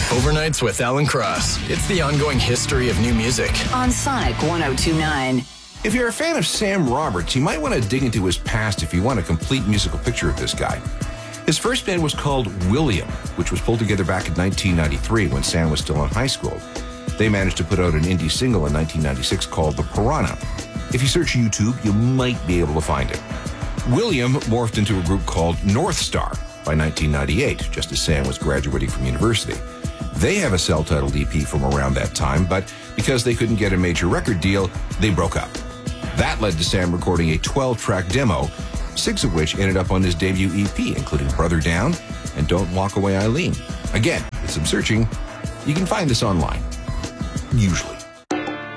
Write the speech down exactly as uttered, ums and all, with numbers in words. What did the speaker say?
Overnights with Alan Cross. It's the ongoing history of new music. On Sonic one oh two point nine. If you're a fan of Sam Roberts, you might want to dig into his past if you want a complete musical picture of this guy. His first band was called William, which was pulled together back in nineteen ninety-three when Sam was still in high school. They managed to put out an indie single in nineteen ninety-six called The Piranha. If you search YouTube, you might be able to find it. William morphed into a group called North Star by nineteen ninety-eight, just as Sam was graduating from university. They have a self-titled E P from around that time, but because they couldn't get a major record deal, they broke up. That led to Sam recording a twelve-track demo, six of which ended up on his debut E P, including Brother Down and Don't Walk Away Eileen. Again, with some searching, you can find this online. Usually.